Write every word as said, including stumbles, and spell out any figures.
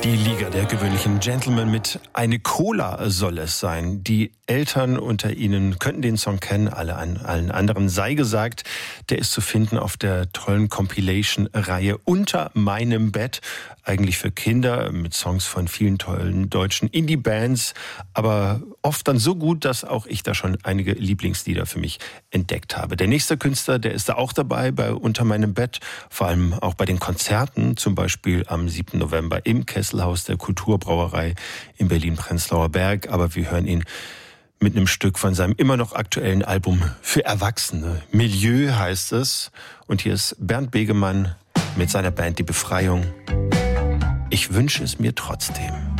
Die Liga der gewöhnlichen Gentlemen mit Eine Cola soll es sein. Die Eltern unter Ihnen könnten den Song kennen, alle an allen anderen sei gesagt. Der ist zu finden auf der tollen Compilation-Reihe Unter meinem Bett. Eigentlich für Kinder mit Songs von vielen tollen deutschen Indie-Bands. Aber oft dann so gut, dass auch ich da schon einige Lieblingslieder für mich entdeckt habe. Der nächste Künstler, der ist da auch dabei bei Unter meinem Bett. Vor allem auch bei den Konzerten, zum Beispiel am siebten November im Kesselhaus der Kulturbrauerei in Berlin-Prenzlauer Berg. Aber wir hören ihn mit einem Stück von seinem immer noch aktuellen Album für Erwachsene. Milieu heißt es. Und hier ist Bernd Begemann mit seiner Band Die Befreiung. Ich wünsche es mir trotzdem.